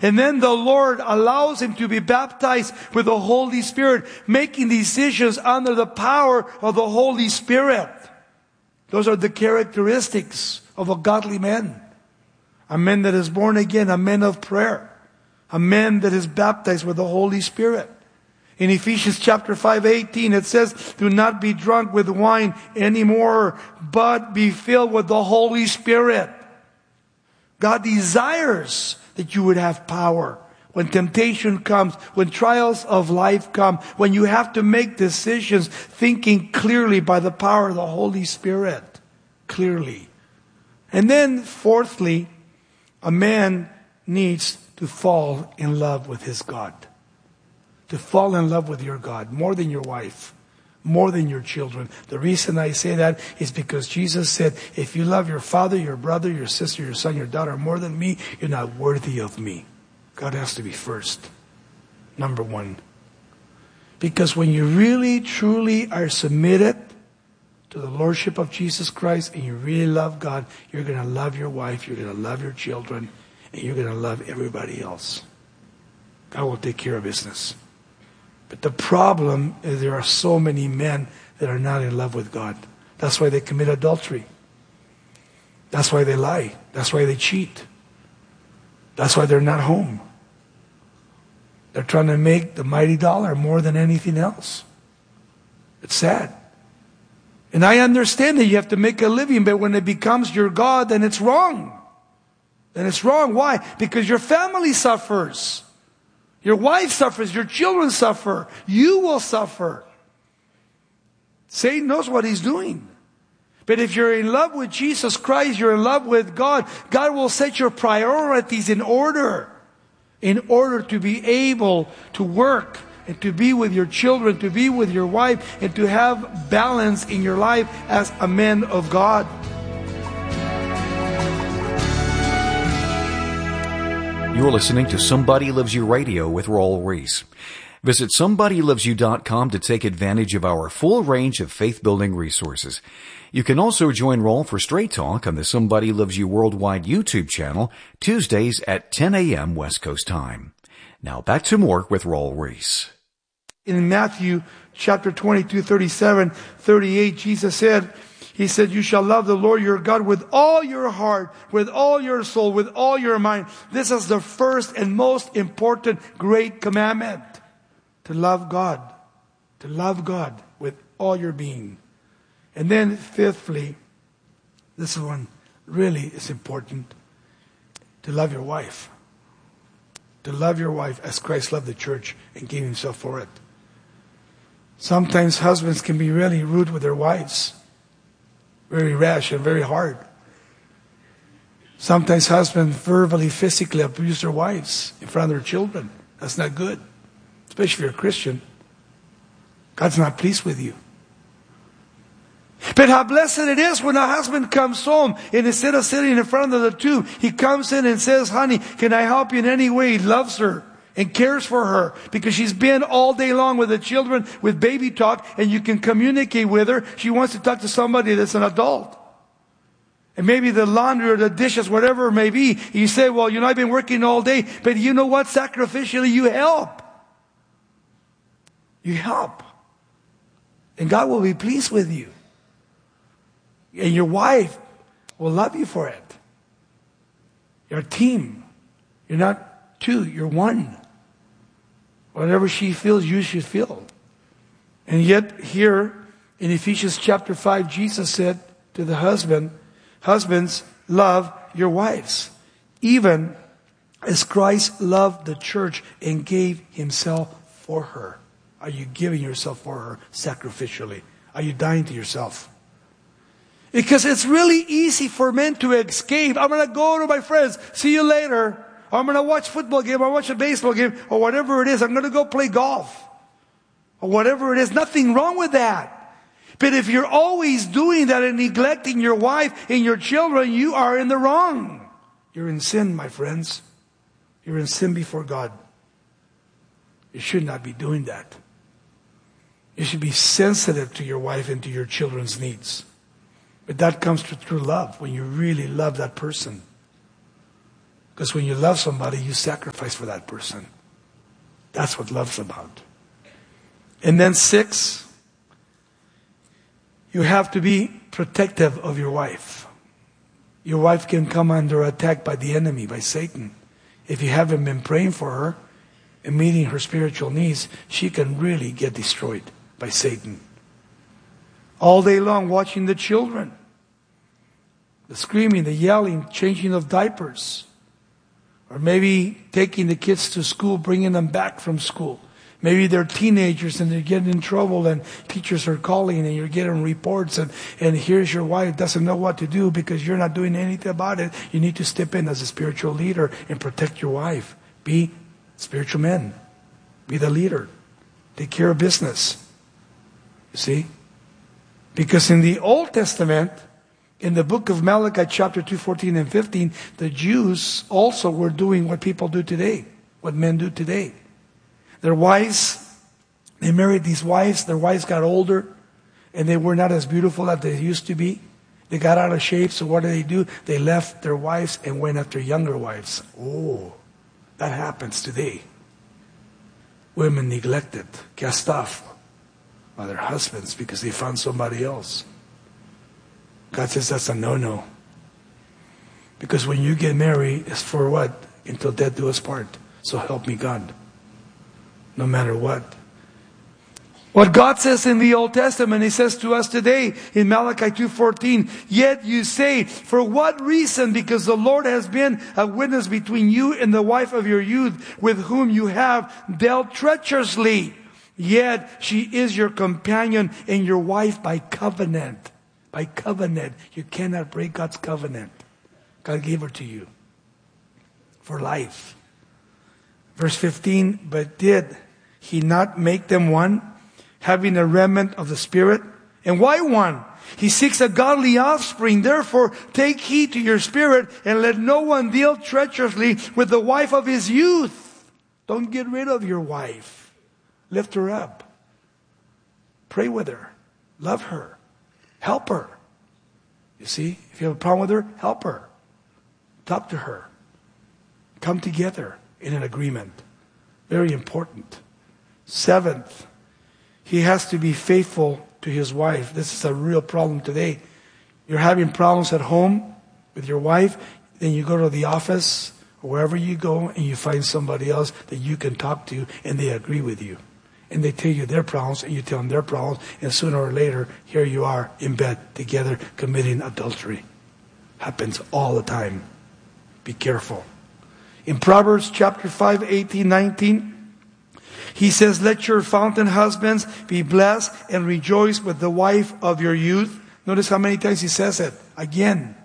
And then the Lord allows him to be baptized with the Holy Spirit, making decisions under the power of the Holy Spirit. Those are the characteristics of a godly man. A man that is born again, a man of prayer. A man that is baptized with the Holy Spirit. In Ephesians chapter 5:18, it says, do not be drunk with wine anymore, but be filled with the Holy Spirit. God desires that you would have power. When temptation comes, when trials of life come, when you have to make decisions, thinking clearly by the power of the Holy Spirit. Clearly. And then, fourthly, a man needs to fall in love with his God. To fall in love with your God more than your wife, more than your children. The reason I say that is because Jesus said, if you love your father, your brother, your sister, your son, your daughter more than me, you're not worthy of me. God has to be first. Number one. Because when you really, truly are submitted to the Lordship of Jesus Christ and you really love God, you're going to love your wife, you're going to love your children, and you're going to love everybody else. God will take care of business. But the problem is there are so many men that are not in love with God. That's why they commit adultery. That's why they lie. That's why they cheat. That's why they're not home. They're trying to make the mighty dollar more than anything else. It's sad. And I understand that you have to make a living, but when it becomes your God, then it's wrong. Then it's wrong. Why? Because your family suffers. Your wife suffers. Your children suffer. You will suffer. Satan knows what he's doing. But if you're in love with Jesus Christ, you're in love with God, God will set your priorities in order to be able to work and to be with your children, to be with your wife, and to have balance in your life as a man of God. You're listening to Somebody Loves You Radio with Raul Ries. Visit somebodylovesyou.com to take advantage of our full range of faith-building resources. You can also join Raul for Straight Talk on the Somebody Loves You Worldwide YouTube channel, Tuesdays at 10 a.m. West Coast time. Now back to more with Raul Ries. In Matthew chapter 22, 37, 38, Jesus said, He said, you shall love the Lord your God with all your heart, with all your soul, with all your mind. This is the first and most important great commandment. To love God. To love God with all your being. And then fifthly, this one really is important. To love your wife. To love your wife as Christ loved the church and gave himself for it. Sometimes husbands can be really rude with their wives. Very rash and very hard. Sometimes husbands verbally, physically abuse their wives in front of their children. That's not good. Especially if you're a Christian. God's not pleased with you. But how blessed it is when a husband comes home and instead of sitting in front of the tube, he comes in and says, honey, can I help you in any way? He loves her and cares for her because she's been all day long with the children with baby talk and you can communicate with her. She wants to talk to somebody that's an adult. And maybe the laundry or the dishes, whatever it may be, you say, well, I've been working all day, but you know what? Sacrificially, you help. You help. And God will be pleased with you. And your wife will love you for it. You're a team. You're not two, you're one. Whatever she feels, you should feel. And yet here in Ephesians chapter 5, Jesus said to the husbands, love your wives. Even as Christ loved the church and gave himself for her. Are you giving yourself for her sacrificially? Are you dying to yourself? Because it's really easy for men to escape. I'm going to go to my friends. See you later. Or I'm going to watch football game. Or watch a baseball game. Or whatever it is. I'm going to go play golf. Or whatever it is. Nothing wrong with that. But if you're always doing that and neglecting your wife and your children, you are in the wrong. You're in sin, my friends. You're in sin before God. You should not be doing that. You should be sensitive to your wife and to your children's needs. But that comes through love, when you really love that person. Because when you love somebody, you sacrifice for that person. That's what love's about. And then 6, you have to be protective of your wife. Your wife can come under attack by the enemy, by Satan. If you haven't been praying for her and meeting her spiritual needs, she can really get destroyed by Satan. All day long watching the children. The screaming, the yelling, changing of diapers. Or maybe taking the kids to school, bringing them back from school. Maybe they're teenagers and they're getting in trouble and teachers are calling and you're getting reports and here's your wife doesn't know what to do because you're not doing anything about it. You need to step in as a spiritual leader and protect your wife. Be spiritual men. Be the leader. Take care of business. You see? Because in the Old Testament, in the book of Malachi chapter 2, 14 and 15, the Jews also were doing what people do today, what men do today. Their wives, they married these wives, their wives got older, and they were not as beautiful as they used to be. They got out of shape, so what do? They left their wives and went after younger wives. Oh, that happens today. Women neglected, cast off by their husbands because they found somebody else. God says that's a no-no. Because when you get married, it's for what? Until death do us part. So help me God. No matter what. What God says in the Old Testament, He says to us today in Malachi 2:14, yet you say, for what reason? Because the Lord has been a witness between you and the wife of your youth, with whom you have dealt treacherously. Yet she is your companion and your wife by covenant. By covenant. You cannot break God's covenant. God gave her to you for life. Verse 15, but did He not make them one, having a remnant of the Spirit? And why one? He seeks a godly offspring. Therefore, take heed to your spirit, and let no one deal treacherously with the wife of his youth. Don't get rid of your wife. Lift her up. Pray with her. Love her. Help her. You see, if you have a problem with her, help her. Talk to her. Come together in an agreement. Very important. 7th, he has to be faithful to his wife. This is a real problem today. You're having problems at home with your wife, then you go to the office or wherever you go and you find somebody else that you can talk to and they agree with you. And they tell you their problems and you tell them their problems, and sooner or later, here you are in bed together committing adultery. Happens all the time. Be careful. In Proverbs chapter 5, 18, 19, he says, let your fountain husbands be blessed and rejoice with the wife of your youth. Notice how many times he says it. Again.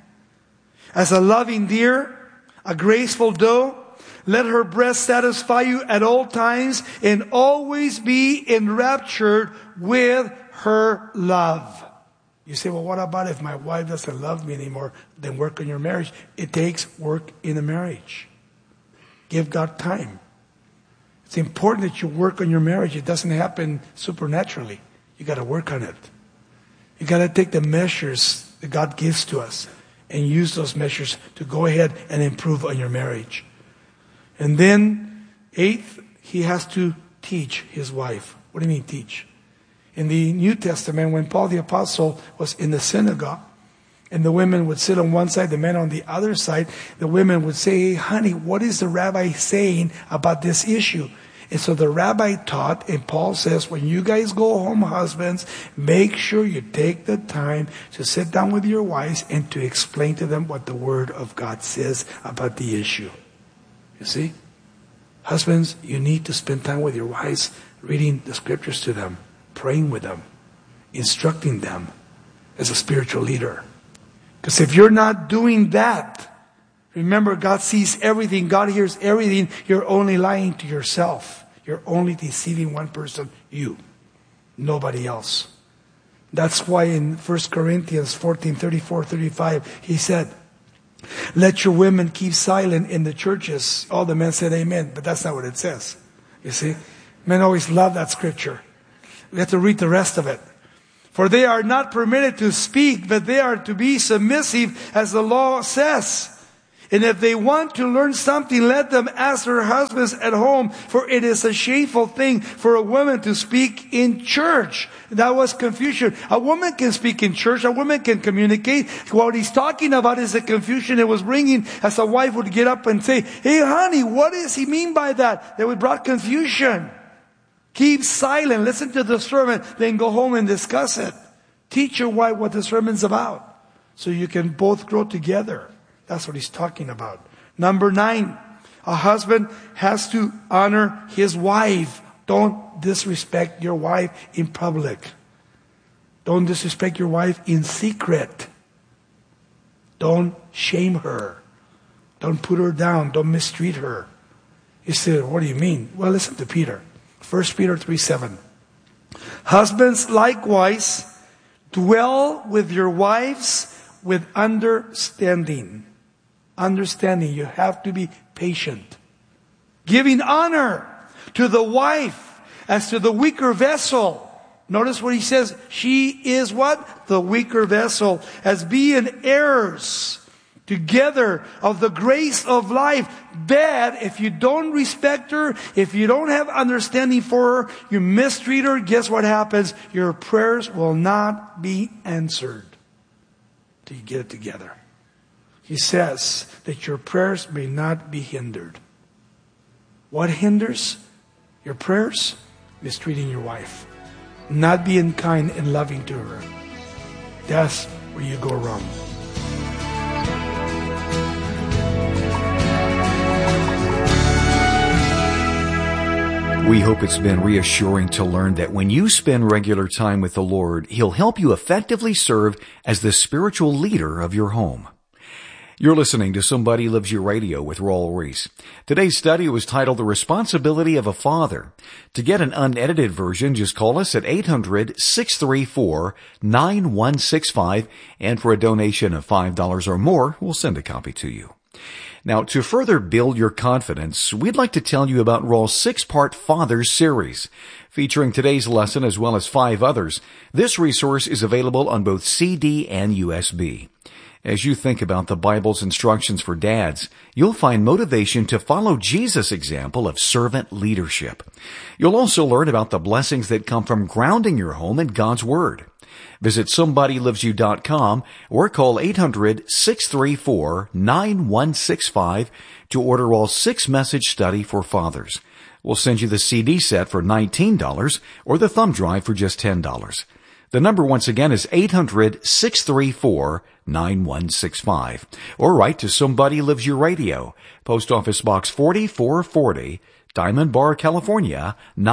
As a loving deer, a graceful doe, let her breast satisfy you at all times and always be enraptured with her love. You say, well, what about if my wife doesn't love me anymore? Then work on your marriage. It takes work in a marriage. Give God time. It's important that you work on your marriage. It doesn't happen supernaturally. You got to work on it. You got to take the measures that God gives to us and use those measures to go ahead and improve on your marriage. And then, 8th, he has to teach his wife. What do you mean teach? In the New Testament, when Paul the Apostle was in the synagogue, and the women would sit on one side, the men on the other side, the women would say, hey, honey, what is the rabbi saying about this issue? And so the rabbi taught, and Paul says, when you guys go home, husbands, make sure you take the time to sit down with your wives and to explain to them what the Word of God says about the issue. You see? Husbands, you need to spend time with your wives, reading the scriptures to them, praying with them, instructing them as a spiritual leader. Because if you're not doing that, remember, God sees everything, God hears everything, you're only lying to yourself. You're only deceiving one person, you, nobody else. That's why in 1 Corinthians 14, 34, 35, he said, let your women keep silent in the churches. All the men said amen, but that's not what it says. You see? Men always love that scripture. We have to read the rest of it. For they are not permitted to speak, but they are to be submissive, as the law says. And if they want to learn something, let them ask their husbands at home, for it is a shameful thing for a woman to speak in church. That was confusion. A woman can speak in church. A woman can communicate. What he's talking about is the confusion it was bringing as a wife would get up and say, "Hey, honey, what does he mean by that?" That would brought confusion. Keep silent. Listen to the sermon. Then go home and discuss it. Teach your wife what the sermon's about, so you can both grow together. That's what he's talking about. Number 9, a husband has to honor his wife. Don't disrespect your wife in public. Don't disrespect your wife in secret. Don't shame her. Don't put her down. Don't mistreat her. You say, what do you mean? Well, listen to Peter. 1 Peter 3:7. Husbands likewise dwell with your wives with understanding. Understanding. You have to be patient. Giving honor to the wife as to the weaker vessel. Notice what he says. She is what? The weaker vessel. As being heirs together of the grace of life. Bad if you don't respect her, if you don't have understanding for her, you mistreat her, guess what happens? Your prayers will not be answered till you get it together. He says that your prayers may not be hindered. What hinders your prayers? Mistreating your wife. Not being kind and loving to her. That's where you go wrong. We hope it's been reassuring to learn that when you spend regular time with the Lord, He'll help you effectively serve as the spiritual leader of your home. You're listening to Somebody Loves You Radio with Raul Ries. Today's study was titled The Responsibility of a Father. To get an unedited version, just call us at 800-634-9165, and for a donation of $5 or more, we'll send a copy to you. Now, to further build your confidence, we'd like to tell you about Raul's 6-part Fathers series. Featuring today's lesson as well as 5 others, this resource is available on both CD and USB. As you think about the Bible's instructions for dads, you'll find motivation to follow Jesus' example of servant leadership. You'll also learn about the blessings that come from grounding your home in God's Word. Visit SomebodyLovesYou.com or call 800-634-9165 to order all 6-message study for fathers. We'll send you the CD set for $19 or the thumb drive for just $10. The number once again is 800-634-9165. Or write to Somebody Loves You Radio, Post Office Box 4440, Diamond Bar, California,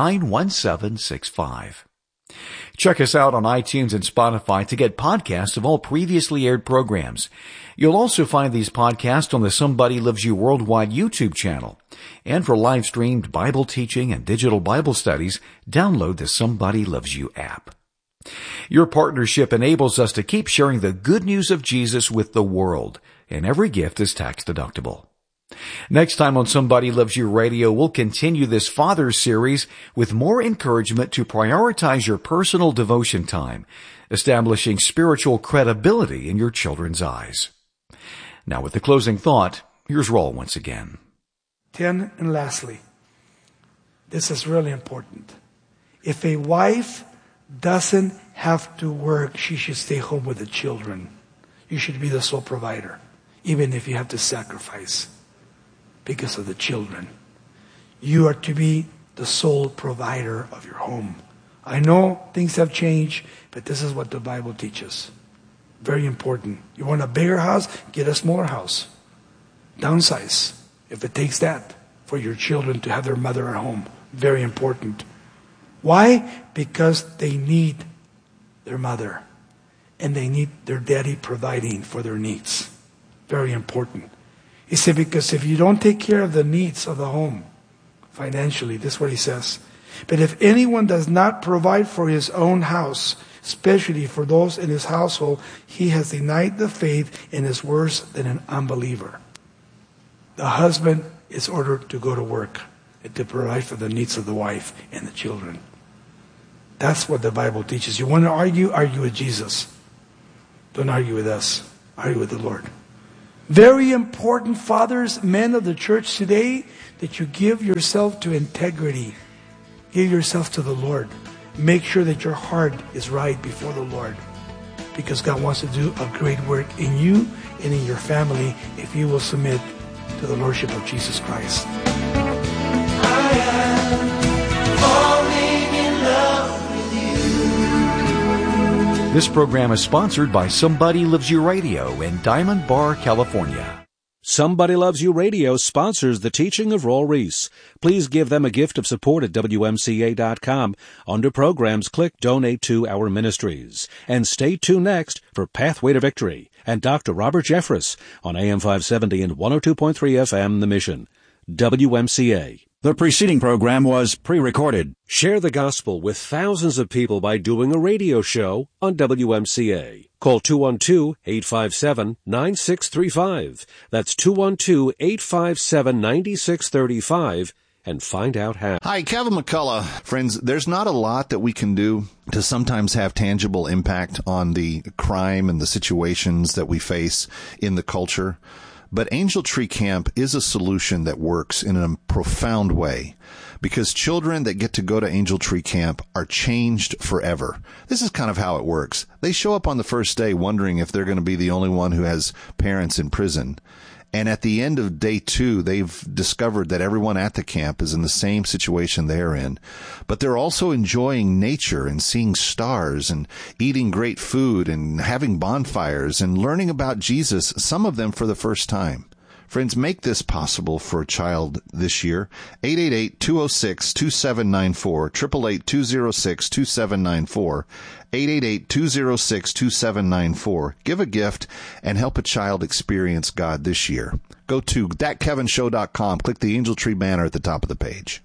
91765. Check us out on iTunes and Spotify to get podcasts of all previously aired programs. You'll also find these podcasts on the Somebody Loves You Worldwide YouTube channel. And for live-streamed Bible teaching and digital Bible studies, download the Somebody Loves You app. Your partnership enables us to keep sharing the good news of Jesus with the world, and every gift is tax-deductible. Next time on Somebody Loves You Radio, we'll continue this Fathers series with more encouragement to prioritize your personal devotion time, establishing spiritual credibility in your children's eyes. Now, with the closing thought, here's Raul once again. 10, and lastly, this is really important. If a wife doesn't have to work, she should stay home with the children. You should be the sole provider, even if you have to sacrifice because of the children. You are to be the sole provider of your home. I know things have changed, but this is what the Bible teaches. Very important. You want a bigger house? Get a smaller house. Downsize, if it takes that, for your children to have their mother at home. Very important. Why? Because they need their mother. And they need their daddy providing for their needs. Very important. He said, because if you don't take care of the needs of the home, financially, this is what he says. But if anyone does not provide for his own house, especially for those in his household, he has denied the faith and is worse than an unbeliever. The husband is ordered to go to work and to provide for the needs of the wife and the children. That's what the Bible teaches. You want to argue? Argue with Jesus. Don't argue with us. Argue with the Lord. Very important, fathers, men of the church today, that you give yourself to integrity. Give yourself to the Lord. Make sure that your heart is right before the Lord, because God wants to do a great work in you and in your family if you will submit to the Lordship of Jesus Christ. I am falling in love with you. This program is sponsored by Somebody Loves You Radio in Diamond Bar, California. Somebody Loves You Radio sponsors the teaching of Raul Ries. Please give them a gift of support at WMCA.com. Under Programs, click Donate to Our Ministries. And stay tuned next for Pathway to Victory and Dr. Robert Jeffress on AM 570 and 102.3 FM The Mission. WMCA. The preceding program was pre-recorded. Share the gospel with thousands of people by doing a radio show on WMCA. Call 212-857-9635. That's 212-857-9635 and find out how. Hi, Kevin McCullough. Friends, there's not a lot that we can do to sometimes have tangible impact on the crime and the situations that we face in the culture. But Angel Tree Camp is a solution that works in a profound way, because children that get to go to Angel Tree Camp are changed forever. This is kind of how it works. They show up on the first day wondering if they're going to be the only one who has parents in prison. And at the end of day 2, they've discovered that everyone at the camp is in the same situation they're in. But they're also enjoying nature and seeing stars and eating great food and having bonfires and learning about Jesus, some of them for the first time. Friends, make this possible for a child this year. 888-206-2794, 888-206-2794, 888-206-2794. Give a gift and help a child experience God this year. Go to thatkevinshow.com. Click the Angel Tree banner at the top of the page.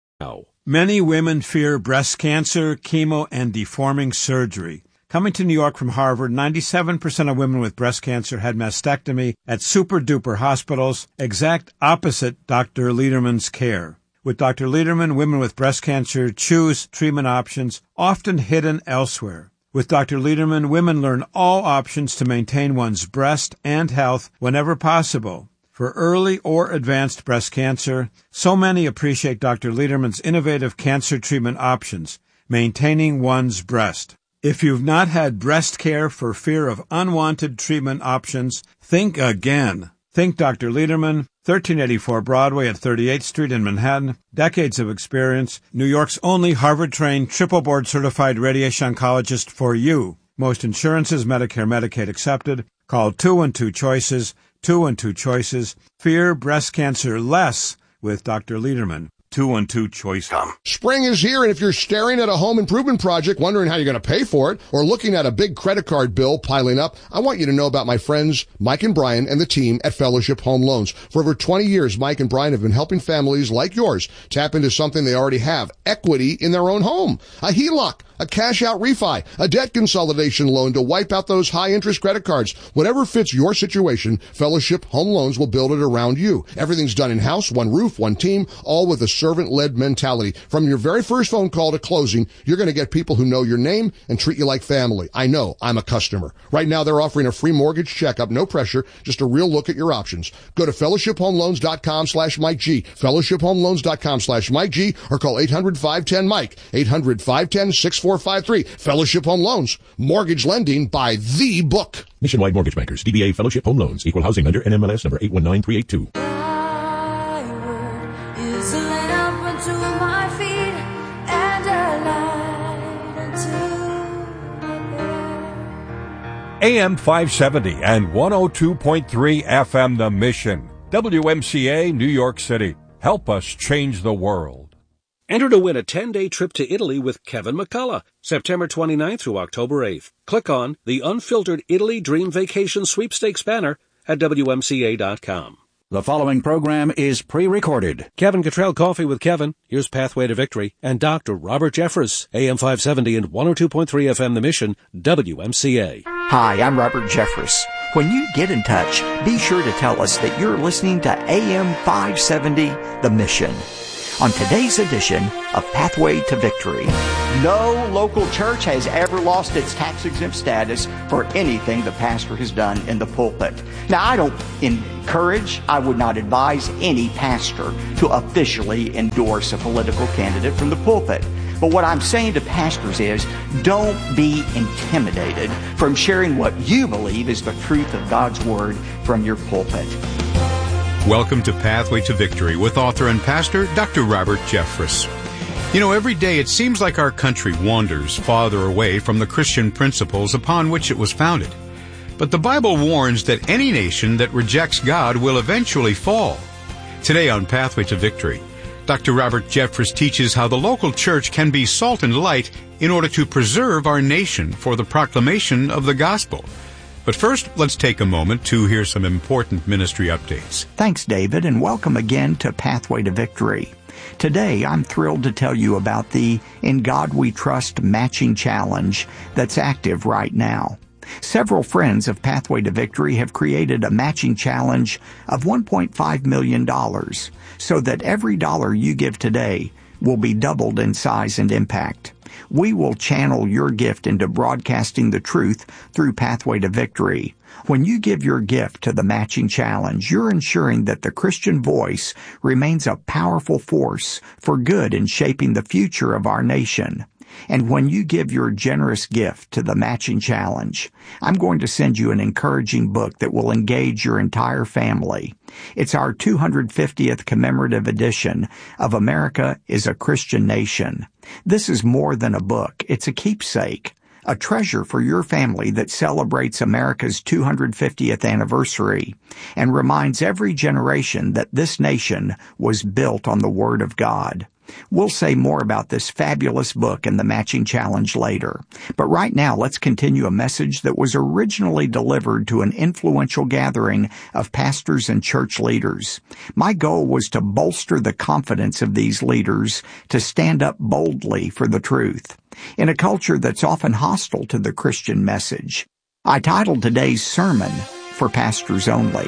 Many women fear breast cancer, chemo, and deforming surgery. Coming to New York from Harvard, 97% of women with breast cancer had mastectomy at super-duper hospitals, exact opposite Dr. Lederman's care. With Dr. Lederman, women with breast cancer choose treatment options often hidden elsewhere. With Dr. Lederman, women learn all options to maintain one's breast and health whenever possible. For early or advanced breast cancer, so many appreciate Dr. Lederman's innovative cancer treatment options, maintaining one's breast. If you've not had breast care for fear of unwanted treatment options, think again. Think Dr. Lederman, 1384 Broadway at 38th Street in Manhattan. Decades of experience. New York's only Harvard-trained, triple board-certified radiation oncologist for you. Most insurances, Medicare, Medicaid accepted. Call 212-CHOICES, 212-CHOICES. Fear breast cancer less with Dr. Lederman. 212-CHOICE. Spring is here, and if you're staring at a home improvement project wondering how you're going to pay for it, or looking at a big credit card bill piling up, I want you to know about my friends Mike and Brian and the team at Fellowship Home Loans. For over 20 years, Mike and Brian have been helping families like yours tap into something they already have, equity in their own home. A HELOC, a cash-out refi, a debt consolidation loan to wipe out those high-interest credit cards. Whatever fits your situation, Fellowship Home Loans will build it around you. Everything's done in-house, one roof, one team, all with a servant-led mentality. From your very first phone call to closing, you're going to get people who know your name and treat you like family. I know. I'm a customer. Right now, they're offering a free mortgage checkup, no pressure, just a real look at your options. Go to fellowshiphomeloans.com/Mike G, fellowshiphomeloans.com/Mike G, or call 800-510-MIKE, 800-510-6453. Fellowship Home Loans. Mortgage lending by the book. Nationwide Mortgage Bankers, DBA Fellowship Home Loans, Equal Housing Lender, NMLS number 819382. AM 570 and 102.3 FM The Mission. WMCA, New York City. Help us change the world. Enter to win a 10-day trip to Italy with Kevin McCullough, September 29th through October 8th. Click on the Unfiltered Italy Dream Vacation Sweepstakes banner at WMCA.com. The following program is pre-recorded. Kevin Cottrell Coffee with Kevin. Here's Pathway to Victory. And Dr. Robert Jeffress, AM 570 and 102.3 FM The Mission, WMCA. Hi, I'm Robert Jeffress. When you get in touch, be sure to tell us that you're listening to AM 570, The Mission. on today's edition of Pathway to Victory. No local church has ever lost its tax-exempt status for anything the pastor has done in the pulpit. Now, I don't encourage, I would not advise any pastor to officially endorse a political candidate from the pulpit. But what I'm saying to pastors is, don't be intimidated from sharing what you believe is the truth of God's Word from your pulpit. Welcome to Pathway to Victory with author and pastor Dr. Robert Jeffress. You know, every day it seems like our country wanders farther away from the Christian principles upon which it was founded. But the Bible warns that any nation that rejects God will eventually fall. Today on Pathway to Victory, Dr. Robert Jeffress teaches how the local church can be salt and light in order to preserve our nation for the proclamation of the gospel. But first, let's take a moment to hear some important ministry updates. Thanks, David, and welcome again to Pathway to Victory. Today, I'm thrilled to tell you about the In God We Trust Matching Challenge that's active right now. Several friends of Pathway to Victory have created a matching challenge of $1.5 million so that every dollar you give today will be doubled in size and impact. We will channel your gift into broadcasting the truth through Pathway to Victory. When you give your gift to the matching challenge, you're ensuring that the Christian voice remains a powerful force for good in shaping the future of our nation. And when you give your generous gift to the matching challenge, I'm going to send you an encouraging book that will engage your entire family. It's our 250th commemorative edition of America is a Christian Nation. This is more than a book. It's a keepsake, a treasure for your family that celebrates America's 250th anniversary and reminds every generation that this nation was built on the Word of God. We'll say more about this fabulous book and the matching challenge later. But right now, let's continue a message that was originally delivered to an influential gathering of pastors and church leaders. My goal was to bolster the confidence of these leaders to stand up boldly for the truth. In a culture that's often hostile to the Christian message, I titled today's sermon, For Pastors Only.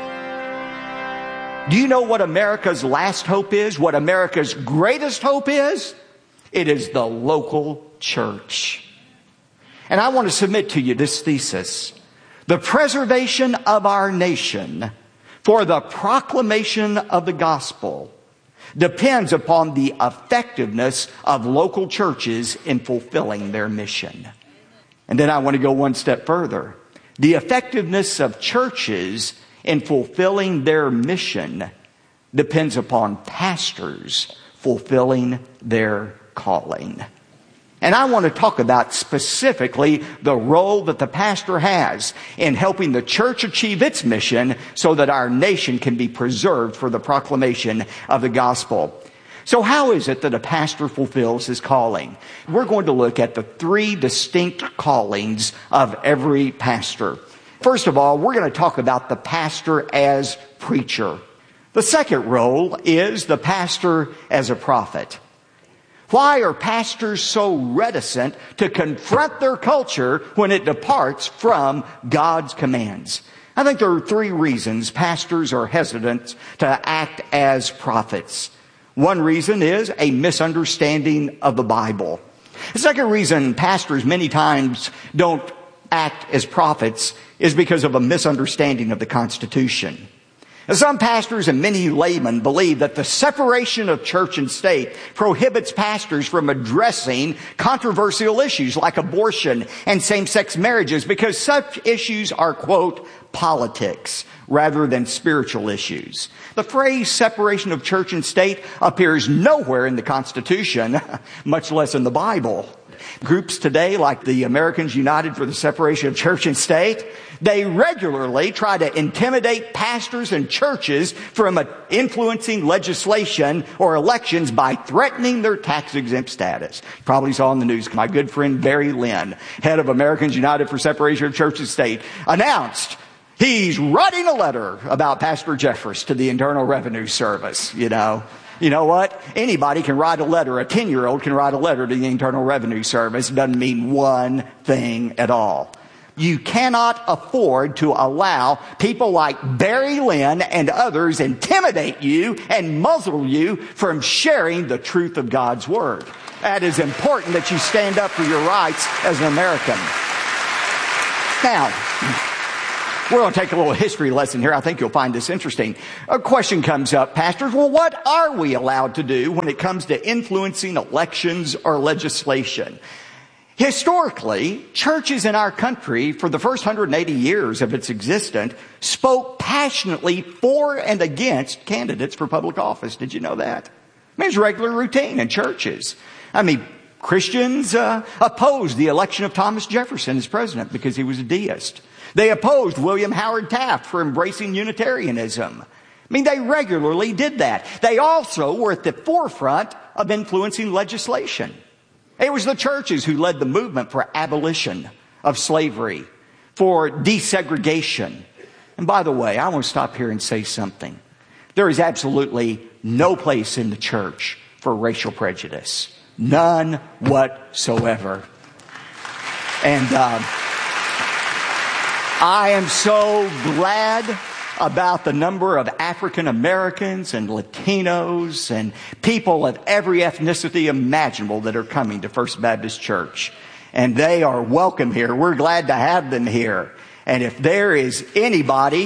Do you know what America's last hope is? What America's greatest hope is? It is the local church. And I want to submit to you this thesis. The preservation of our nation for the proclamation of the gospel depends upon the effectiveness of local churches in fulfilling their mission. And then I want to go one step further. The effectiveness of churches in fulfilling their mission depends upon pastors fulfilling their calling. And I want to talk about specifically the role that the pastor has in helping the church achieve its mission so that our nation can be preserved for the proclamation of the gospel. So how is it that a pastor fulfills his calling? We're going to look at the three distinct callings of every pastor. First of all, we're going to talk about the pastor as preacher. The second role is the pastor as a prophet. Why are pastors so reticent to confront their culture when it departs from God's commands? I think there are three reasons pastors are hesitant to act as prophets. One reason is a misunderstanding of the Bible. The second reason pastors many times don't act as prophets is because of a misunderstanding of the Constitution. Some pastors and many laymen believe that the separation of church and state prohibits pastors from addressing controversial issues like abortion and same-sex marriages because such issues are, quote, politics rather than spiritual issues. The phrase separation of church and state appears nowhere in the Constitution, much less in the Bible. Groups today like the Americans United for the Separation of Church and State, they regularly try to intimidate pastors and churches from influencing legislation or elections by threatening their tax-exempt status. You probably saw in the news, my good friend Barry Lynn, head of Americans United for Separation of Church and State, announced he's writing a letter about Pastor Jeffress to the Internal Revenue Service, You know what? Anybody can write a letter. A 10-year-old can write a letter to the Internal Revenue Service. It doesn't mean one thing at all. You cannot afford to allow people like Barry Lynn and others intimidate you and muzzle you from sharing the truth of God's Word. That is important that you stand up for your rights as an American. Now, we're going to take a little history lesson here. I think you'll find this interesting. A question comes up, pastors, well, what are we allowed to do when it comes to influencing elections or legislation? Historically, churches in our country, for the first 180 years of its existence, spoke passionately for and against candidates for public office. Did you know that? I mean, it's regular routine in churches. I mean, Christians opposed the election of Thomas Jefferson as president because he was a deist. They opposed William Howard Taft for embracing Unitarianism. I mean, they regularly did that. They also were at the forefront of influencing legislation. It was the churches who led the movement for abolition of slavery, for desegregation. And by the way, I want to stop here and say something. There is absolutely no place in the church for racial prejudice. None whatsoever. And I am so glad about the number of African Americans and Latinos and people of every ethnicity imaginable that are coming to First Baptist Church. And they are welcome here. We're glad to have them here. And if there is anybody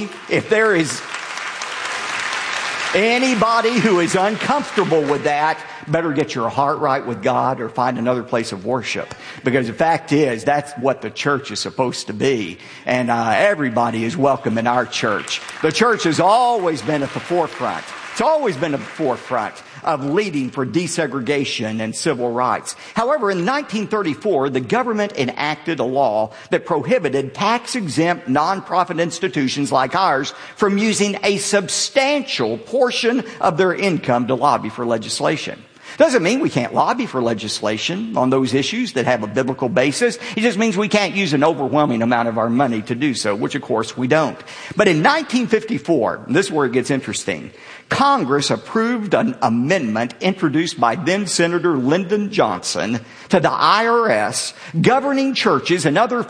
who is uncomfortable with that, better get your heart right with God or find another place of worship. Because the fact is, that's what the church is supposed to be. And everybody is welcome in our church. The church has always been at the forefront. It's always been at the forefront of leading for desegregation and civil rights. However, in 1934, the government enacted a law that prohibited tax-exempt nonprofit institutions like ours from using a substantial portion of their income to lobby for legislation. Doesn't mean we can't lobby for legislation on those issues that have a biblical basis. It just means we can't use an overwhelming amount of our money to do so, which of course we don't. But in 1954, and this is where it gets interesting, Congress approved an amendment introduced by then Senator Lyndon Johnson to the IRS governing churches and other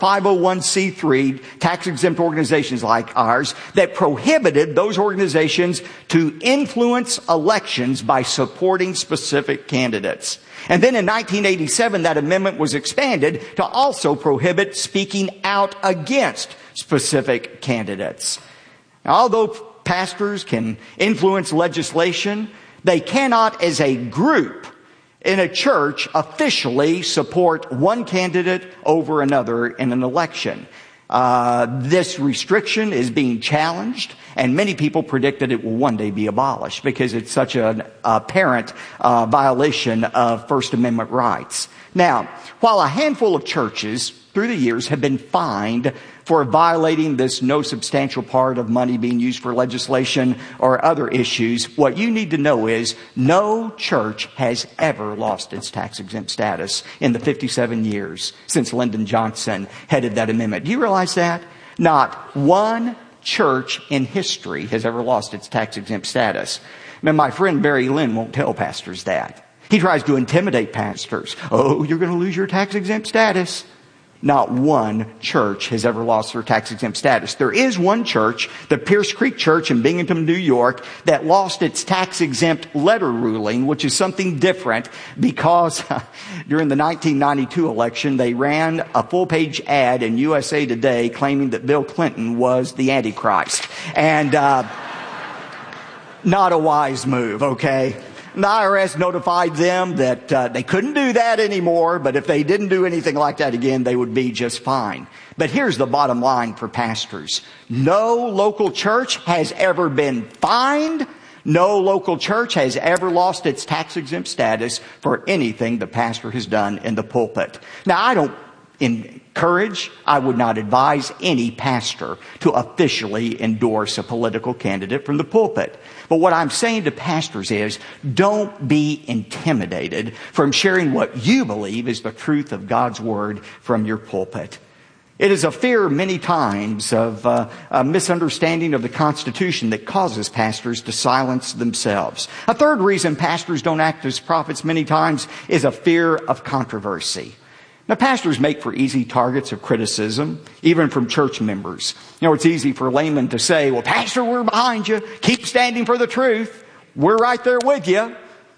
501c3 tax-exempt organizations like ours that prohibited those organizations to influence elections by supporting specific candidates. And then in 1987, that amendment was expanded to also prohibit speaking out against specific candidates. Now, although pastors can influence legislation, they cannot as a group in a church officially support one candidate over another in an election. This restriction is being challenged, and many people predict that it will one day be abolished because it's such an apparent violation of First Amendment rights. Now, while a handful of churches through the years have been fined for violating this no substantial part of money being used for legislation or other issues, what you need to know is no church has ever lost its tax-exempt status in the 57 years since Lyndon Johnson headed that amendment. Do you realize that? Not one church in history has ever lost its tax-exempt status. Now, my friend Barry Lynn won't tell pastors that. He tries to intimidate pastors. Oh, you're going to lose your tax-exempt status. Not one church has ever lost their tax-exempt status. There is one church, the Pierce Creek Church in Binghamton, New York, that lost its tax-exempt letter ruling, which is something different because during the 1992 election, they ran a full-page ad in USA Today claiming that Bill Clinton was the Antichrist. And not a wise move, okay? The IRS notified them that they couldn't do that anymore, but if they didn't do anything like that again, they would be just fine. But here's the bottom line for pastors. No local church has ever been fined. No local church has ever lost its tax-exempt status for anything the pastor has done in the pulpit. Now, I don't encourage, I would not advise any pastor to officially endorse a political candidate from the pulpit. But what I'm saying to pastors is, don't be intimidated from sharing what you believe is the truth of God's Word from your pulpit. It is a fear many times of a misunderstanding of the Constitution that causes pastors to silence themselves. A third reason pastors don't act as prophets many times is a fear of controversy. Now, pastors make for easy targets of criticism, even from church members. You know, it's easy for laymen to say, well, Pastor, we're behind you. Keep standing for the truth. We're right there with you.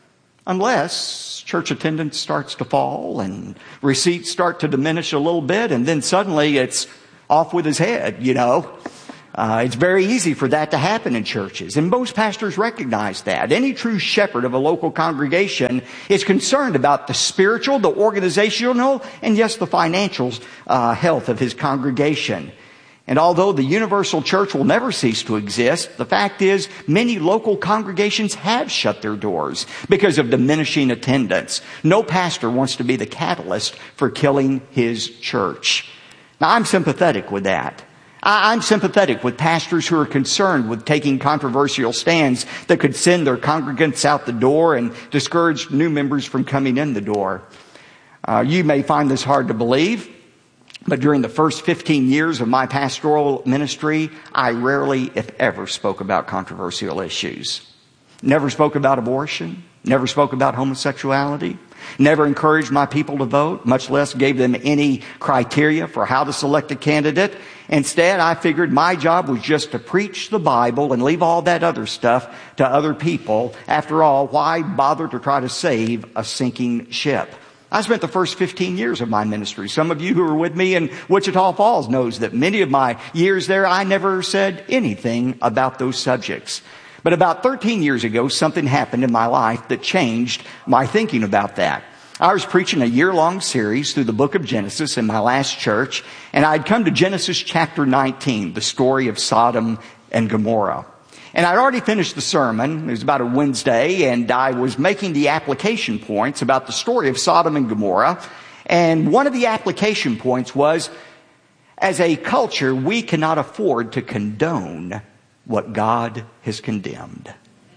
Unless church attendance starts to fall and receipts start to diminish a little bit, and then suddenly it's off with his head, you know. It's very easy for that to happen in churches, and most pastors recognize that. Any true shepherd of a local congregation is concerned about the spiritual, the organizational, and yes, the financial health of his congregation. And although the universal church will never cease to exist, the fact is many local congregations have shut their doors because of diminishing attendance. No pastor wants to be the catalyst for killing his church. Now, I'm sympathetic with that. I'm sympathetic with pastors who are concerned with taking controversial stands that could send their congregants out the door and discourage new members from coming in the door. You may find this hard to believe, but during the first 15 years of my pastoral ministry, I rarely, if ever, spoke about controversial issues. Never spoke about abortion, never spoke about homosexuality, never encouraged my people to vote, much less gave them any criteria for how to select a candidate. Instead, I figured my job was just to preach the Bible and leave all that other stuff to other people. After all, why bother to try to save a sinking ship? I spent the first 15 years of my ministry. Some of you who were with me in Wichita Falls knows that many of my years there, I never said anything about those subjects. But about 13 years ago, something happened in my life that changed my thinking about that. I was preaching a year-long series through the book of Genesis in my last church, and I'd come to Genesis chapter 19, the story of Sodom and Gomorrah. And I'd already finished the sermon. It was about a Wednesday, and I was making the application points about the story of Sodom and Gomorrah. And one of the application points was, as a culture, we cannot afford to condone what God has condemned.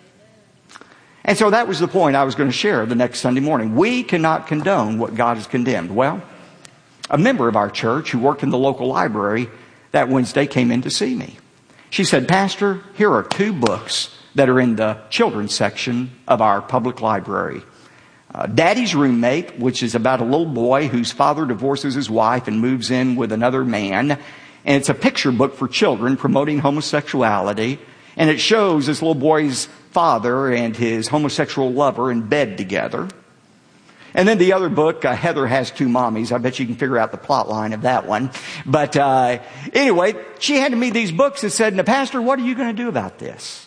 And so that was the point I was going to share the next Sunday morning. We cannot condone what God has condemned. Well, a member of our church who worked in the local library that Wednesday came in to see me. She said, Pastor, here are 2 books that are in the children's section of our public library. Daddy's Roommate, which is about a little boy whose father divorces his wife and moves in with another man. And it's a picture book for children promoting homosexuality. And it shows this little boy's father and his homosexual lover in bed together. And then the other book, Heather Has Two Mommies. I bet you can figure out the plot line of that one. But anyway, she handed me these books and said, now, Pastor, what are you going to do about this?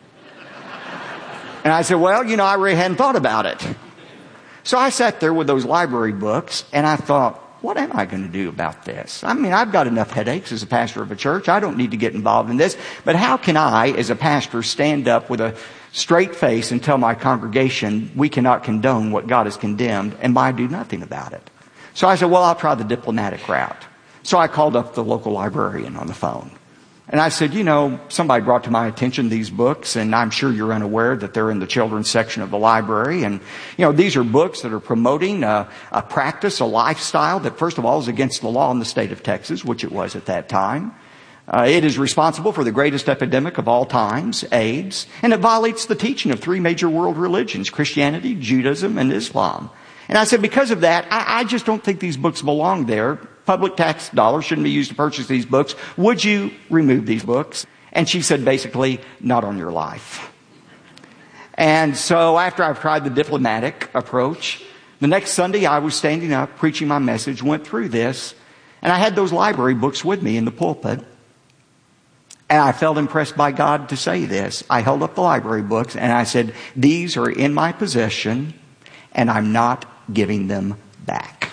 And I said, well, you know, I really hadn't thought about it. So I sat there with those library books, and I thought, what am I going to do about this? I mean, I've got enough headaches as a pastor of a church. I don't need to get involved in this. But how can I, as a pastor, stand up with a straight face and tell my congregation we cannot condone what God has condemned, and I do nothing about it? So I said, well, I'll try the diplomatic route. So I called up the local librarian on the phone. And I said, you know, somebody brought to my attention these books, and I'm sure you're unaware that they're in the children's section of the library. And, you know, these are books that are promoting a practice, a lifestyle that, first of all, is against the law in the state of Texas, which it was at that time. It is responsible for the greatest epidemic of all times, AIDS, and it violates the teaching of 3 major world religions, Christianity, Judaism, and Islam. And I said, because of that, I just don't think these books belong there. Public tax dollars shouldn't be used to purchase these books. Would you remove these books? And she said, basically, not on your life. And so after I've tried the diplomatic approach, the next Sunday I was standing up, preaching my message, went through this, and I had those library books with me in the pulpit. And I felt impressed by God to say this. I held up the library books and I said, these are in my possession and I'm not giving them back.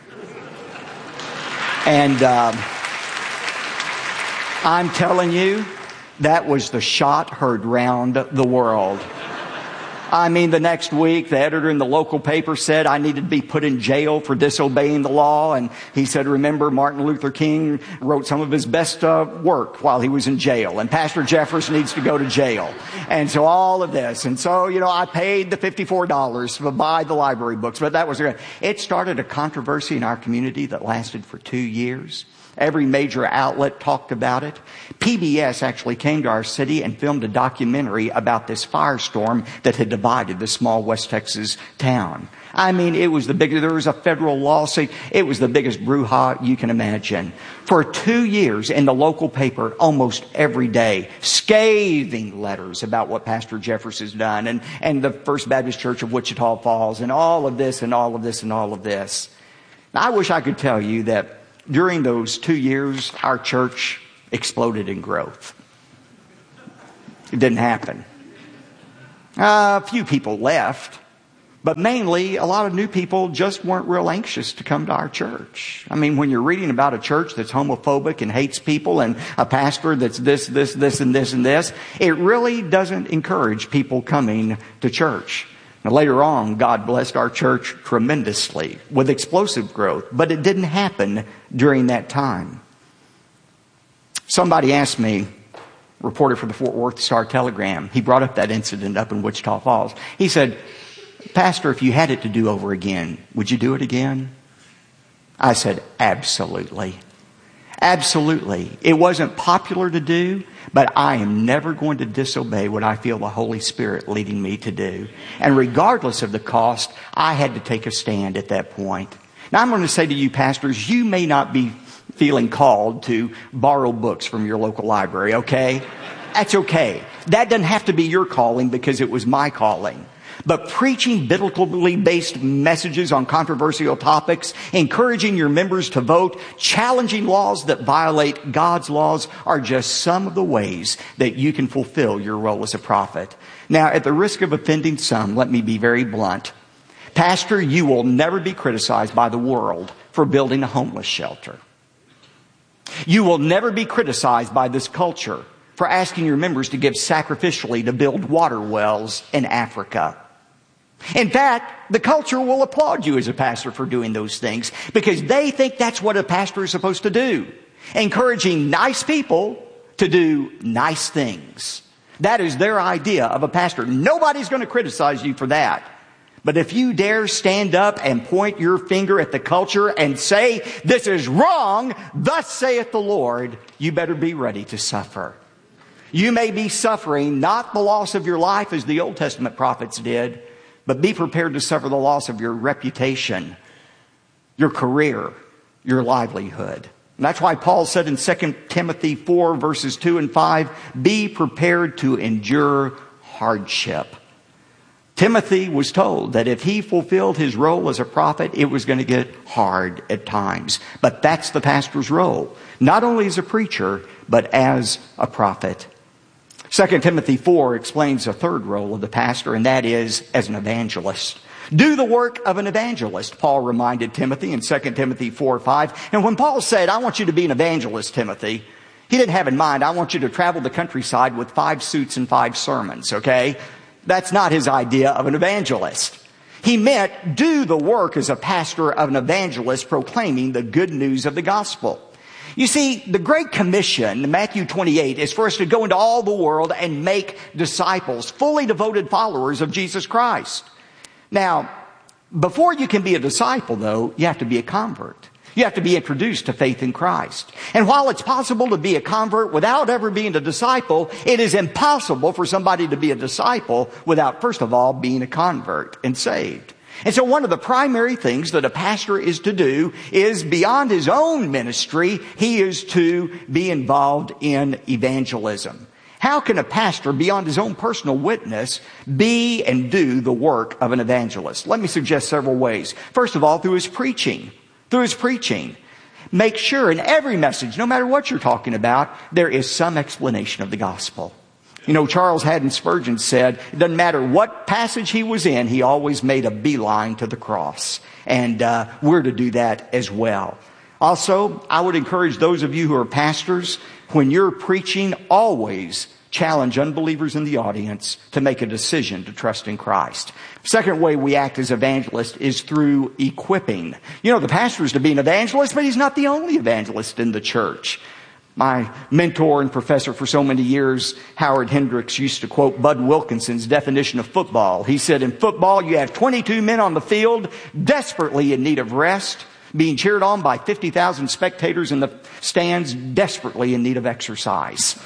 And I'm telling you, that was the shot heard round the world. I mean, the next week, the editor in the local paper said I needed to be put in jail for disobeying the law. And he said, remember, Martin Luther King wrote some of his best work while he was in jail. And Pastor Jeffress needs to go to jail. And so all of this. And so, you know, I paid the $54 to buy the library books. But that was it started a controversy in our community that lasted for 2 years. Every major outlet talked about it. PBS actually came to our city and filmed a documentary about this firestorm that had divided the small West Texas town. I mean, it was the biggest, there was a federal lawsuit. It was the biggest brouhaha you can imagine. For 2 years in the local paper, almost every day, scathing letters about what Pastor Jeffress has done and the First Baptist Church of Wichita Falls and all of this and all of this and all of this. Now, I wish I could tell you that during those 2 years, our church exploded in growth. It didn't happen. A few people left. But mainly, a lot of new people just weren't real anxious to come to our church. I mean, when you're reading about a church that's homophobic and hates people and a pastor that's this, and this, it really doesn't encourage people coming to church. Now, later on, God blessed our church tremendously with explosive growth, but it didn't happen during that time. Somebody asked me, reporter for the Fort Worth Star-Telegram, he brought up that incident up in Wichita Falls. He said, Pastor, if you had it to do over again, would you do it again? I said, absolutely. Absolutely. It wasn't popular to do, but I am never going to disobey what I feel the Holy Spirit leading me to do. And regardless of the cost, I had to take a stand at that point. Now I'm going to say to you, pastors, you may not be feeling called to borrow books from your local library, okay? That's okay. That doesn't have to be your calling because it was my calling. But preaching biblically based messages on controversial topics, encouraging your members to vote, challenging laws that violate God's laws are just some of the ways that you can fulfill your role as a prophet. Now, at the risk of offending some, let me be very blunt. Pastor, you will never be criticized by the world for building a homeless shelter. You will never be criticized by this culture for asking your members to give sacrificially to build water wells in Africa. In fact, the culture will applaud you as a pastor for doing those things because they think that's what a pastor is supposed to do. Encouraging nice people to do nice things. That is their idea of a pastor. Nobody's going to criticize you for that. But if you dare stand up and point your finger at the culture and say, this is wrong, thus saith the Lord, you better be ready to suffer. You may be suffering not the loss of your life as the Old Testament prophets did, but be prepared to suffer the loss of your reputation, your career, your livelihood. And that's why Paul said in 2 Timothy 4 verses 2 and 5, be prepared to endure hardship. Timothy was told that if he fulfilled his role as a prophet, it was going to get hard at times. But that's the pastor's role, not only as a preacher, but as a prophet. 2 Timothy 4 explains a third role of the pastor, and that is as an evangelist. Do the work of an evangelist, Paul reminded Timothy in 2 Timothy 4:5. And when Paul said, I want you to be an evangelist, Timothy, he didn't have in mind, I want you to travel the countryside with 5 suits and 5 sermons, okay? That's not his idea of an evangelist. He meant do the work as a pastor of an evangelist proclaiming the good news of the gospel. You see, the Great Commission, Matthew 28, is for us to go into all the world and make disciples, fully devoted followers of Jesus Christ. Now, before you can be a disciple, though, you have to be a convert. You have to be introduced to faith in Christ. And while it's possible to be a convert without ever being a disciple, it is impossible for somebody to be a disciple without, first of all, being a convert and saved. And so one of the primary things that a pastor is to do is beyond his own ministry, he is to be involved in evangelism. How can a pastor, beyond his own personal witness, be and do the work of an evangelist? Let me suggest several ways. First of all, through his preaching. Through his preaching. Make sure in every message, no matter what you're talking about, there is some explanation of the gospel. You know, Charles Haddon Spurgeon said, it doesn't matter what passage he was in, he always made a beeline to the cross. And we're to do that as well. Also, I would encourage those of you who are pastors, when you're preaching, always challenge unbelievers in the audience to make a decision to trust in Christ. Second way we act as evangelists is through equipping. You know, the pastor is to be an evangelist, but he's not the only evangelist in the church. My mentor and professor for so many years, Howard Hendricks, used to quote Bud Wilkinson's definition of football. He said, in football, you have 22 men on the field, desperately in need of rest, being cheered on by 50,000 spectators in the stands desperately in need of exercise.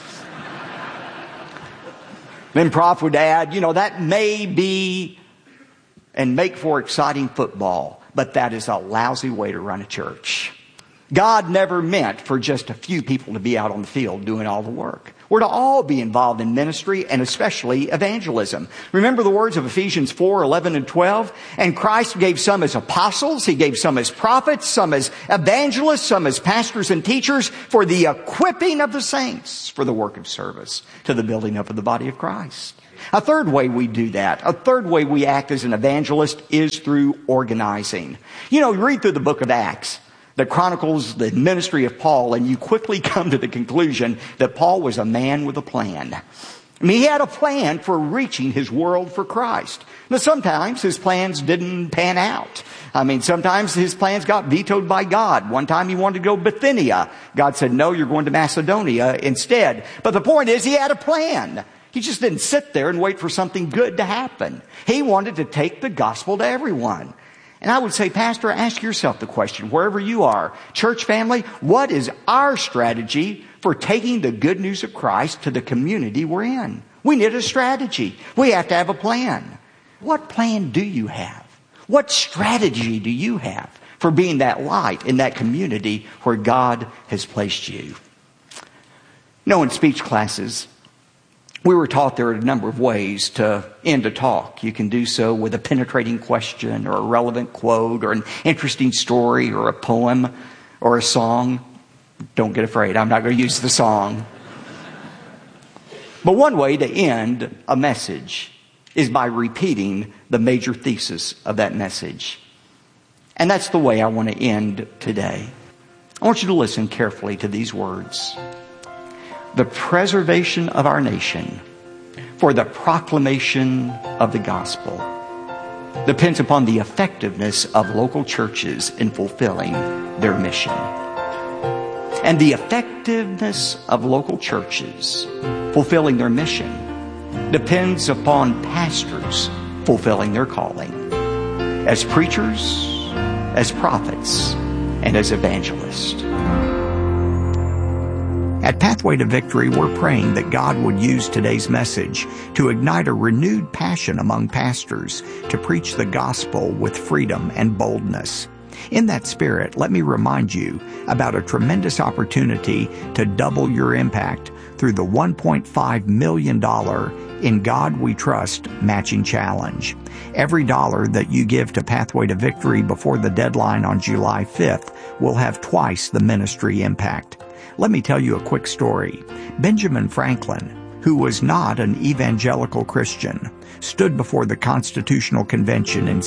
Then Prof would add, that may be and make for exciting football, but that is a lousy way to run a church. God never meant for just a few people to be out on the field doing all the work. We're to all be involved in ministry and especially evangelism. Remember the words of Ephesians 4:11 and 12? And Christ gave some as apostles, He gave some as prophets, some as evangelists, some as pastors and teachers for the equipping of the saints for the work of service to the building up of the body of Christ. A third way we do that, a third way we act as an evangelist is through organizing. You read through the book of Acts that chronicles the ministry of Paul, and you quickly come to the conclusion that Paul was a man with a plan. He had a plan for reaching his world for Christ. Now, sometimes his plans didn't pan out. Sometimes his plans got vetoed by God. One time he wanted to go Bithynia. God said, no, you're going to Macedonia instead. But the point is, he had a plan. He just didn't sit there and wait for something good to happen. He wanted to take the gospel to everyone. And I would say, Pastor, ask yourself the question, wherever you are, church family, what is our strategy for taking the good news of Christ to the community we're in? We need a strategy. We have to have a plan. What plan do you have? What strategy do you have for being that light in that community where God has placed you? In speech classes, we were taught there are a number of ways to end a talk. You can do so with a penetrating question or a relevant quote or an interesting story or a poem or a song. Don't get afraid, I'm not going to use the song. But one way to end a message is by repeating the major thesis of that message. And that's the way I want to end today. I want you to listen carefully to these words. The preservation of our nation for the proclamation of the gospel depends upon the effectiveness of local churches in fulfilling their mission. And the effectiveness of local churches fulfilling their mission depends upon pastors fulfilling their calling as preachers, as prophets, and as evangelists. At Pathway to Victory, we're praying that God would use today's message to ignite a renewed passion among pastors to preach the gospel with freedom and boldness. In that spirit, let me remind you about a tremendous opportunity to double your impact through the $1.5 million In God We Trust matching challenge. Every dollar that you give to Pathway to Victory before the deadline on July 5th will have twice the ministry impact. Let me tell you a quick story. Benjamin Franklin, who was not an evangelical Christian, stood before the Constitutional Convention in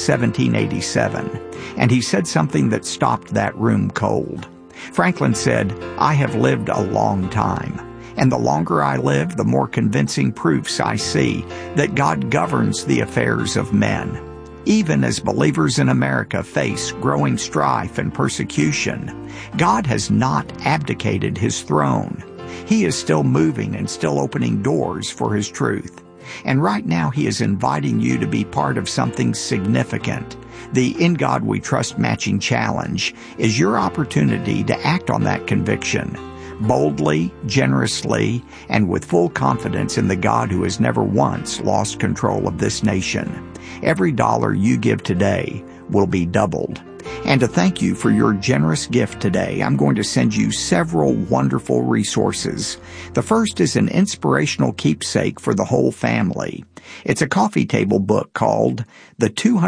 1787, and he said something that stopped that room cold. Franklin said, "I have lived a long time, and the longer I live, the more convincing proofs I see that God governs the affairs of men. Even as believers in America face growing strife and persecution, God has not abdicated His throne. He is still moving and still opening doors for His truth. And right now He is inviting you to be part of something significant. The In God We Trust Matching Challenge is your opportunity to act on that conviction, boldly, generously, and with full confidence in the God who has never once lost control of this nation. Every dollar you give today will be doubled. And to thank you for your generous gift today, I'm going to send you several wonderful resources. The first is an inspirational keepsake for the whole family. It's a coffee table book called The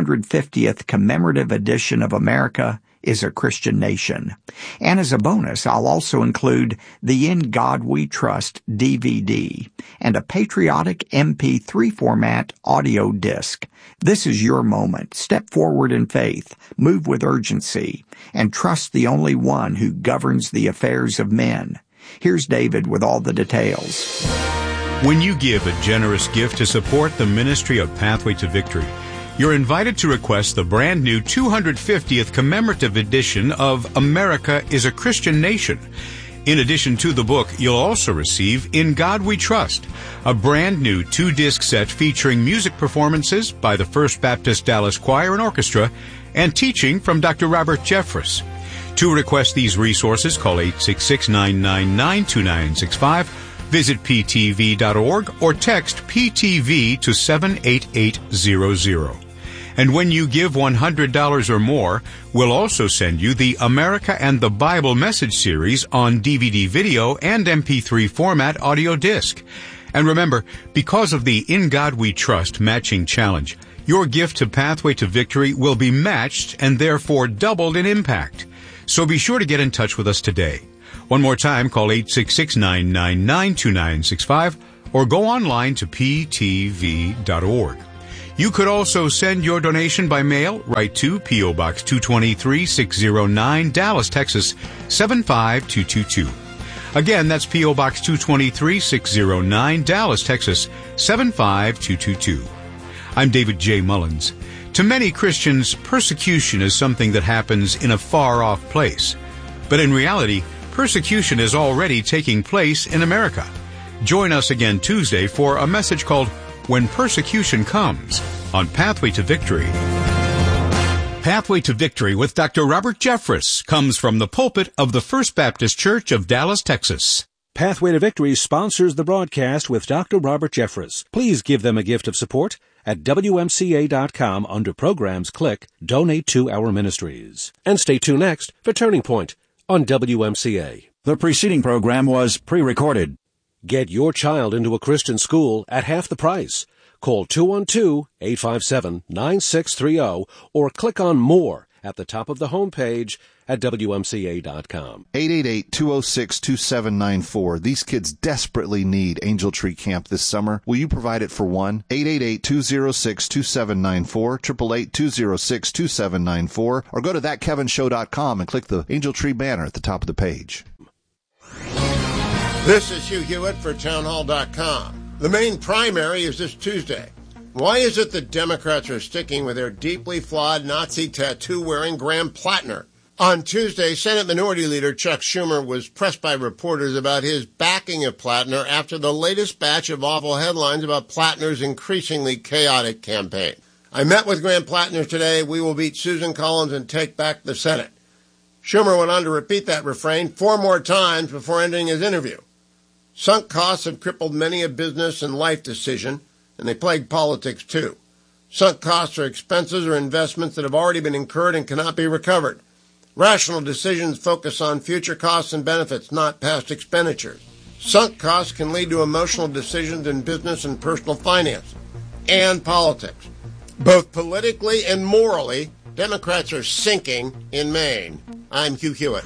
250th Commemorative Edition of America is a Christian Nation. And as a bonus, I'll also include the In God We Trust DVD and a patriotic MP3 format audio disc. This is your moment. Step forward in faith, move with urgency, and trust the only one who governs the affairs of men. Here's David with all the details. When you give a generous gift to support the ministry of Pathway to Victory, you're invited to request the brand new 250th commemorative edition of America is a Christian Nation. In addition to the book, you'll also receive In God We Trust, a brand new 2-disc set featuring music performances by the First Baptist Dallas Choir and Orchestra and teaching from Dr. Robert Jeffress. To request these resources, call 866-999-2965, visit ptv.org, or text PTV to 78800. And when you give $100 or more, we'll also send you the America and the Bible Message Series on DVD video and MP3 format audio disc. And remember, because of the In God We Trust matching challenge, your gift to Pathway to Victory will be matched and therefore doubled in impact. So be sure to get in touch with us today. One more time, call 866-999-2965 or go online to ptv.org. You could also send your donation by mail right to P.O. Box 223-609, Dallas, Texas 75222. Again, that's P.O. Box 223-609, Dallas, Texas 75222. I'm David J. Mullins. To many Christians, persecution is something that happens in a far-off place. But in reality, persecution is already taking place in America. Join us again Tuesday for a message called When Persecution Comes on Pathway to Victory. Pathway to Victory with Dr. Robert Jeffress comes from the pulpit of the First Baptist Church of Dallas, Texas. Pathway to Victory sponsors the broadcast with Dr. Robert Jeffress. Please give them a gift of support. At WMCA.com, under Programs, click Donate to Our Ministries. And stay tuned next for Turning Point on WMCA. The preceding program was pre-recorded. Get your child into a Christian school at half the price. Call 212-857-9630 or click on More at the top of the homepage at WMCA.com. 888-206-2794. These kids desperately need Angel Tree Camp this summer. Will you provide it for one? 888-206-2794, 888-206-2794, or go to thatkevinshow.com and click the Angel Tree banner at the top of the page. This is Hugh Hewitt for townhall.com. The main primary is this Tuesday. Why is it that Democrats are sticking with their deeply flawed Nazi tattoo-wearing Graham Plattner? On Tuesday, Senate Minority Leader Chuck Schumer was pressed by reporters about his backing of Plattner after the latest batch of awful headlines about Plattner's increasingly chaotic campaign. I met with Graham Plattner today. We will beat Susan Collins and take back the Senate. Schumer went on to repeat that refrain 4 more times before ending his interview. Sunk costs have crippled many a business and life decision, and they plague politics too. Sunk costs are expenses or investments that have already been incurred and cannot be recovered. Rational decisions focus on future costs and benefits, not past expenditures. Sunk costs can lead to emotional decisions in business and personal finance, and politics. Both politically and morally, Democrats are sinking in Maine. I'm Hugh Hewitt.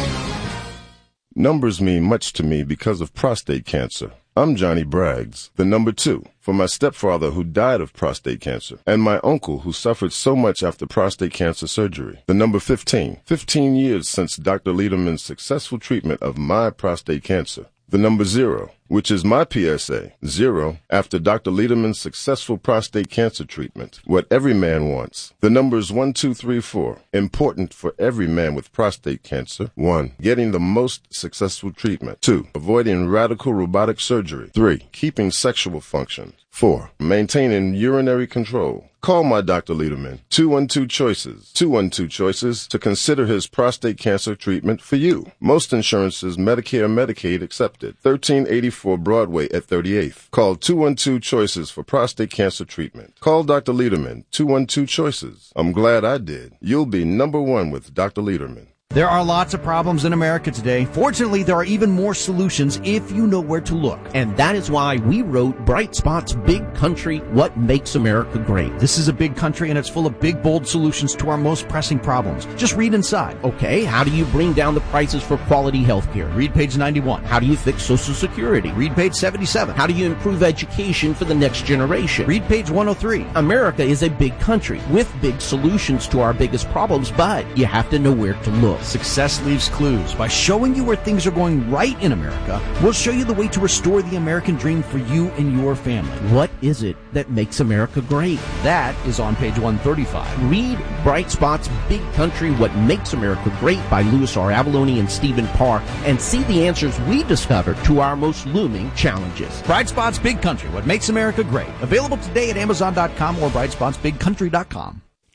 Numbers mean much to me because of prostate cancer. I'm Johnny Braggs, the number 2, for my stepfather who died of prostate cancer, and my uncle who suffered so much after prostate cancer surgery. The number 15, 15 years since Dr. Lederman's successful treatment of my prostate cancer. The number 0, which is my PSA, 0, after Dr. Lederman's successful prostate cancer treatment. What every man wants. The numbers 1, 2, 3, 4, important for every man with prostate cancer. 1, getting the most successful treatment. 2, avoiding radical robotic surgery. 3, keeping sexual function. 4, maintaining urinary control. Call my Dr. Lederman, 212-CHOICES, 212-CHOICES, to consider his prostate cancer treatment for you. Most insurances, Medicare, Medicaid accepted. 1384 Broadway at 38th. Call 212-CHOICES for prostate cancer treatment. Call Dr. Lederman, 212-CHOICES. I'm glad I did. You'll be number 1 with Dr. Lederman. There are lots of problems in America today. Fortunately, there are even more solutions if you know where to look. And that is why we wrote Bright Spot's Big Country, What Makes America Great. This is a big country, and it's full of big, bold solutions to our most pressing problems. Just read inside. Okay, how do you bring down the prices for quality health care? Read page 91. How do you fix Social Security? Read page 77. How do you improve education for the next generation? Read page 103. America is a big country with big solutions to our biggest problems, but you have to know where to look. Success leaves clues. By showing you where things are going right in America, we'll show you the way to restore the American dream for you and your family. What is it that makes America great? That is on page 135. Read Bright Spot's Big Country, What Makes America Great by Louis R. Avalone and Stephen Parr, and see the answers we discovered to our most looming challenges. Bright Spot's Big Country, What Makes America Great. Available today at Amazon.com or BrightSpotsBigCountry.com.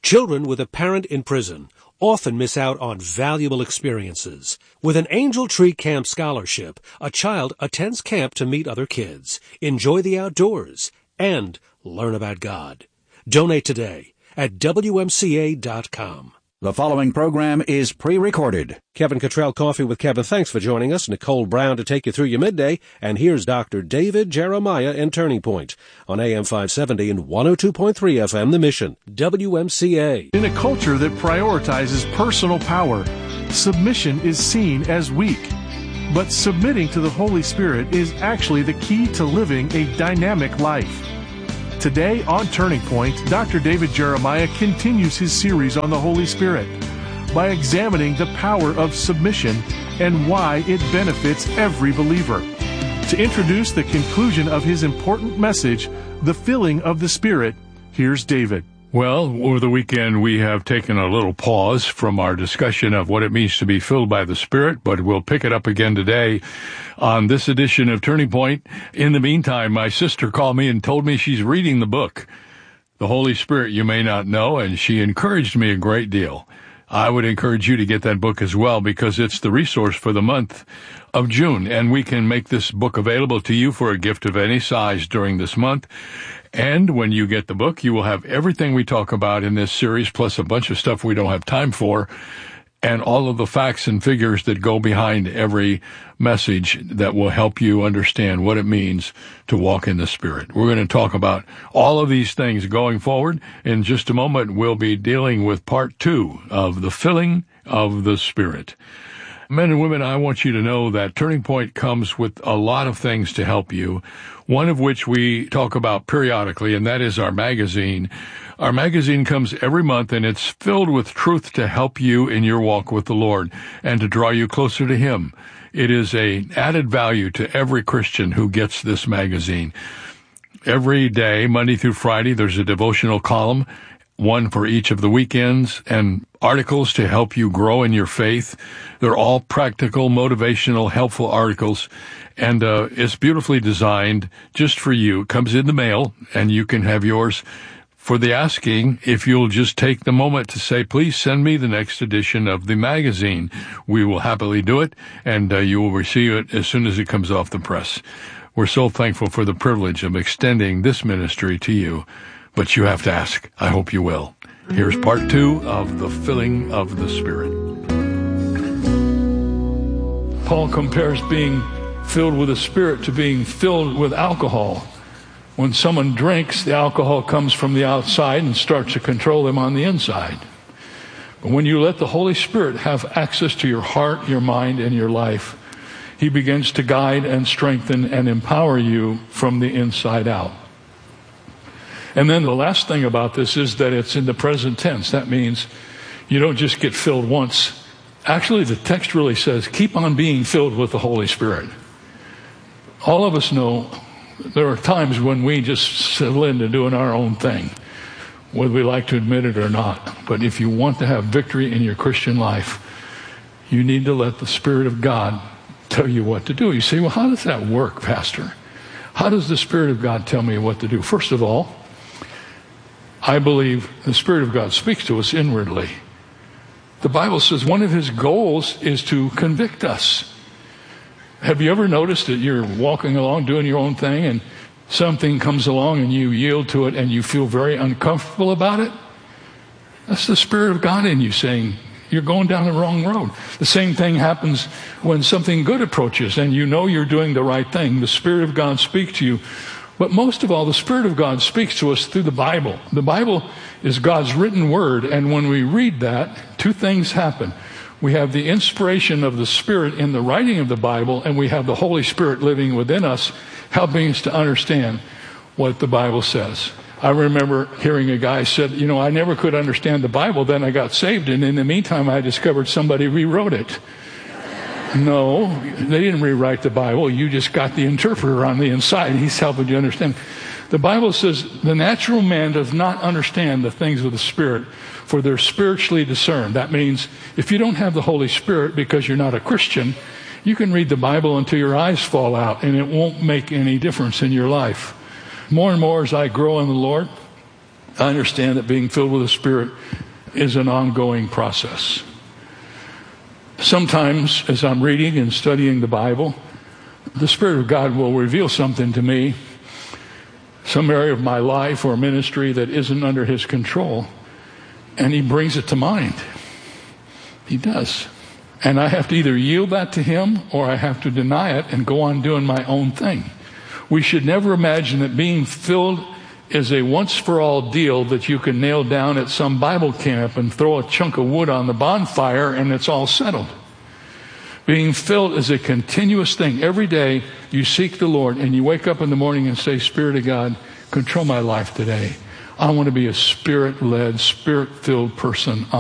Children with a parent in prison often miss out on valuable experiences. With an Angel Tree Camp scholarship, a child attends camp to meet other kids, enjoy the outdoors, and learn about God. Donate today at WMCA.com. The following program is pre-recorded. Kevin Cottrell, Coffee with Kevin. Thanks for joining us. Nicole Brown to take you through your midday. And here's Dr. David Jeremiah in Turning Point on AM 570 and 102.3 FM, The Mission, WMCA. In a culture that prioritizes personal power, submission is seen as weak. But submitting to the Holy Spirit is actually the key to living a dynamic life. Today on Turning Point, Dr. David Jeremiah continues his series on the Holy Spirit by examining the power of submission and why it benefits every believer. To introduce the conclusion of his important message, The Filling of the Spirit, here's David. Well, over the weekend we have taken a little pause from our discussion of what it means to be filled by the Spirit, but we'll pick it up again today on this edition of Turning Point. In the meantime, my sister called me and told me she's reading the book, The Holy Spirit You May Not Know, and she encouraged me a great deal. I would encourage you to get that book as well because it's the resource for the month of June, and we can make this book available to you for a gift of any size during this month. And when you get the book, you will have everything we talk about in this series, plus a bunch of stuff we don't have time for, and all of the facts and figures that go behind every message that will help you understand what it means to walk in the Spirit. We're going to talk about all of these things going forward. In just a moment, we'll be dealing with part 2 of the filling of the Spirit. Men and women, I want you to know that Turning Point comes with a lot of things to help you, one of which we talk about periodically, and that is our magazine. Our magazine comes every month, and it's filled with truth to help you in your walk with the Lord and to draw you closer to Him. It is an added value to every Christian who gets this magazine. Every day, Monday through Friday, there's a devotional column, one for each of the weekends, and articles to help you grow in your faith. They're all practical, motivational, helpful articles, and it's beautifully designed just for you. It comes in the mail, and you can have yours for the asking if you'll just take the moment to say, please send me the next edition of the magazine. We will happily do it, and you will receive it as soon as it comes off the press. We're so thankful for the privilege of extending this ministry to you, but you have to ask. I hope you will. Here's part 2 of the filling of the Spirit. Paul compares being filled with the Spirit to being filled with alcohol. When someone drinks, the alcohol comes from the outside and starts to control them on the inside. But when you let the Holy Spirit have access to your heart, your mind, and your life, He begins to guide and strengthen and empower you from the inside out. And then the last thing about this is that it's in the present tense. That means you don't just get filled once. Actually, the text really says, keep on being filled with the Holy Spirit. All of us know there are times when we just settle into doing our own thing, whether we like to admit it or not. But if you want to have victory in your Christian life, you need to let the Spirit of God tell you what to do. You say, well, how does that work, Pastor? How does the Spirit of God tell me what to do? First of all, I believe the Spirit of God speaks to us inwardly. The Bible says one of His goals is to convict us. Have you ever noticed that you're walking along doing your own thing and something comes along and you yield to it and you feel very uncomfortable about it? That's the Spirit of God in you saying, you're going down the wrong road. The same thing happens when something good approaches and you know you're doing the right thing. The Spirit of God speaks to you. But most of all, the Spirit of God speaks to us through the Bible. The Bible is God's written word, and when we read that, two things happen. We have the inspiration of the Spirit in the writing of the Bible, and we have the Holy Spirit living within us, helping us to understand what the Bible says. I remember hearing a guy said, I never could understand the Bible, then I got saved, and in the meantime I discovered somebody rewrote it. No, they didn't rewrite the Bible. You just got the interpreter on the inside. He's helping you understand. The Bible says the natural man does not understand the things of the Spirit, for they're spiritually discerned. That means if you don't have the Holy Spirit because you're not a Christian, you can read the Bible until your eyes fall out, and it won't make any difference in your life. More and more as I grow in the Lord, I understand that being filled with the Spirit is an ongoing process. Sometimes, as I'm reading and studying the Bible, the Spirit of God will reveal something to me, some area of my life or ministry that isn't under His control, and He brings it to mind. He does. And I have to either yield that to Him or I have to deny it and go on doing my own thing. We should never imagine that being filled is a once-for-all deal that you can nail down at some Bible camp and throw a chunk of wood on the bonfire and it's all settled. Being filled is a continuous thing. Every day you seek the Lord and you wake up in the morning and say, Spirit of God, control my life today. I want to be a Spirit-led, Spirit-filled person